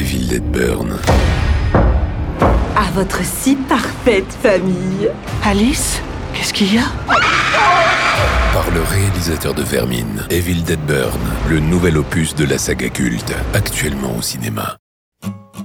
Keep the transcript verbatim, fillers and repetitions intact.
Evil Dead Burn. À votre si parfaite famille. Alice, qu'est-ce qu'il y a? Par le réalisateur de Vermine, Evil Dead Burn, le nouvel opus de la saga culte, actuellement au cinéma.